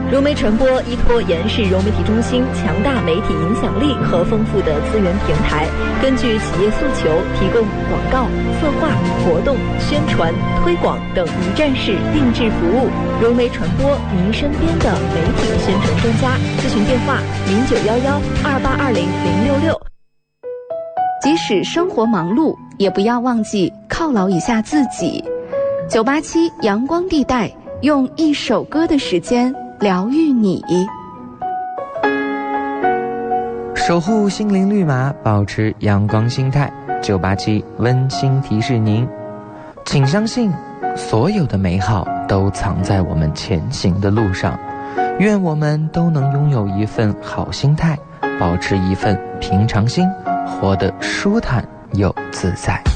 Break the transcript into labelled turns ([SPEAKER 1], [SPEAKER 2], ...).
[SPEAKER 1] 融媒传播依托延世融媒体中心强大媒体影响力和丰富的资源平台，根据企业诉求提供广告、策划、活动、宣传、推广等一站式定制服务。融媒传播，您身边的媒体宣传专家。咨询电话0911282066。
[SPEAKER 2] 即使生活忙碌，也不要忘记犒劳一下自己。987阳光地带，用一首歌的时间疗愈你。
[SPEAKER 3] 守护心灵绿码，保持阳光心态。987温馨提示您，请相信所有的美好都藏在我们前行的路上。愿我们都能拥有一份好心态，保持一份平常心，活得舒坦又自在。